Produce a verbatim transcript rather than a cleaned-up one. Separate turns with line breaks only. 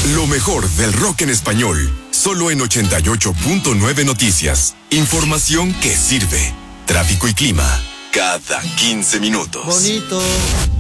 Lo mejor del rock en español, solo en ochenta y ocho punto nueve Noticias. Información que sirve. Tráfico y clima, cada quince minutos.
Bonito.